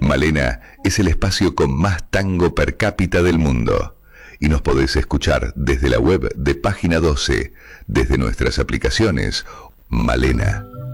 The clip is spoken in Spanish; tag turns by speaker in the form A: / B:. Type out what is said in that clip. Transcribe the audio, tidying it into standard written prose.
A: Malena es el espacio con más tango per cápita del mundo. Y nos podés escuchar desde la web de Página 12, desde nuestras aplicaciones. Malena,